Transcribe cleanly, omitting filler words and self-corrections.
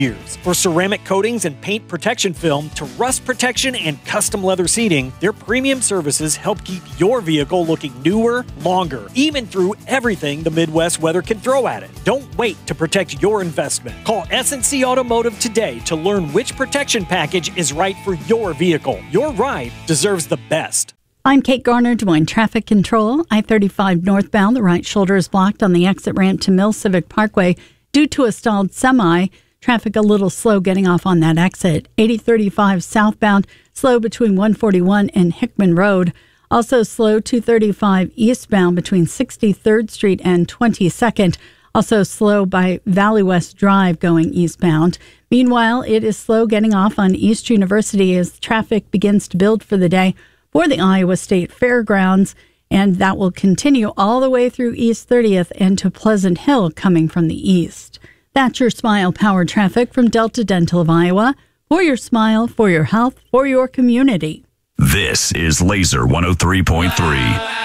years. For ceramic coatings and paint protection film to rust protection and custom leather seating, their premium services help keep your vehicle looking newer, longer, even through everything the Midwest weather can throw at it. Don't wait to protect your investment. Call S&C Automotive today to learn which protection package is right for your vehicle. Your ride deserves the best. I'm Kate Garner, Des Moines Traffic Control. I-35 northbound, the right shoulder is blocked on the exit ramp to Mill Civic Parkway due to a stalled semi. Traffic a little slow getting off on that exit. 8035 southbound, slow between 141 and Hickman Road. Also slow 235 eastbound between 63rd Street and 22nd. Also slow by Valley West Drive going eastbound. Meanwhile, it is slow getting off on East University as traffic begins to build for the day for the Iowa State Fairgrounds, and that will continue all the way through East 30th and to Pleasant Hill coming from the east. That's your Smile Power traffic from Delta Dental of Iowa. For your smile, for your health, for your community. This is Laser 103.3.